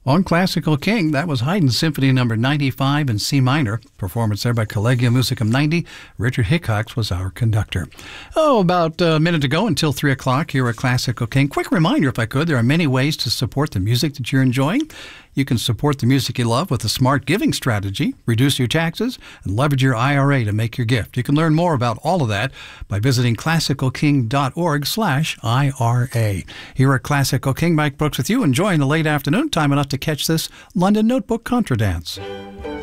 On Classical King, that was Haydn Symphony number 95 in C minor. Performance there by Collegium Musicum 90. Richard Hickox was our conductor. About a minute to go until 3 o'clock here at Classical King. Quick reminder, if I could, there are many ways to support the music that you're enjoying. You can support the music you love with a smart giving strategy, reduce your taxes, and leverage your IRA to make your gift. You can learn more about all of that by visiting classicalking.org/IRA. Here at Classical King, Mike Brooks with you, enjoying the late afternoon, time enough to catch this London Notebook Contra Dance.